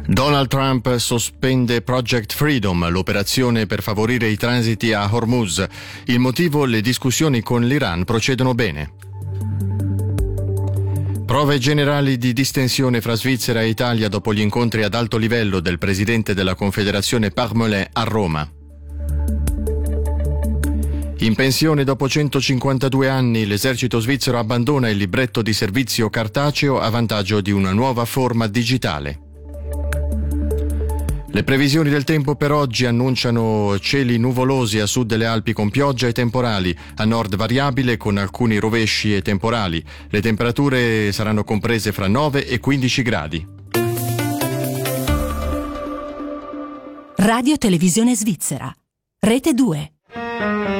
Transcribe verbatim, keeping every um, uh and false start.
Donald Trump sospende Project Freedom, l'operazione per favorire i transiti a Hormuz. Il motivo: le discussioni con l'Iran procedono bene. Prove generali di distensione fra Svizzera e Italia dopo gli incontri ad alto livello del presidente della Confederazione Parmelin a Roma. In pensione dopo centocinquantadue anni, l'esercito svizzero abbandona il libretto di servizio cartaceo a vantaggio di una nuova forma digitale. Le previsioni del tempo per oggi annunciano cieli nuvolosi a sud delle Alpi con pioggia e temporali, a nord variabile con alcuni rovesci e temporali. Le temperature saranno comprese fra nove e quindici gradi. Radio Televisione Svizzera, Rete due.